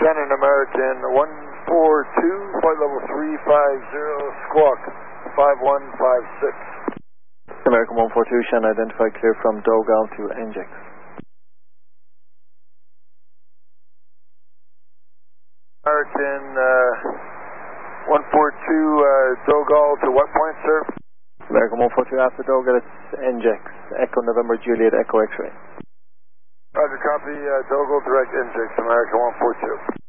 Shannon, American 142, flight level 350, squawk 5156. American 142, Shannon identified clear from Dogal to NJX. American 142, Dogal to what point, sir? American 142 after Dogal, it's NJX, Echo November Juliet, Echo X-ray. Roger, copy, Dogal direct NJX, American 142.